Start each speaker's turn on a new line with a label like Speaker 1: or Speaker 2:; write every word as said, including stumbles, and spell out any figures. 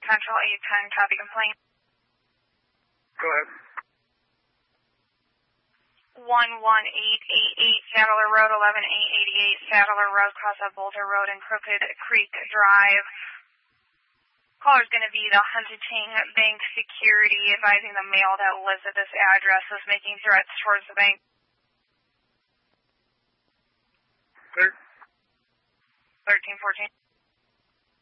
Speaker 1: Central eight ten, copy complaint.
Speaker 2: Go ahead.
Speaker 1: one one eight eight eight Saddler Road, eleven eight eighty-eight Saddler Road, cross of Boulder Road and Crooked Creek Drive. Caller's going to be the Huntington Bank Security, advising the male that lives at this address is making threats towards the bank.
Speaker 2: Clear.
Speaker 1: thirteen fourteen.